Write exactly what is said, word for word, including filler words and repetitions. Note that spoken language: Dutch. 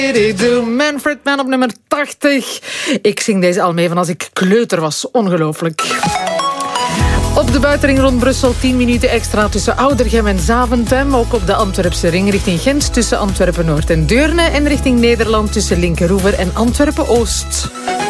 Manfred Mann op nummer tachtig. Ik zing deze al mee van als ik kleuter was. Ongelooflijk. Op de buitenring rond Brussel tien minuten extra tussen Oudergem en Zaventem. Ook op de Antwerpse ring richting Gent tussen Antwerpen-Noord en Deurne. En richting Nederland tussen Linkeroever en Antwerpen-Oost.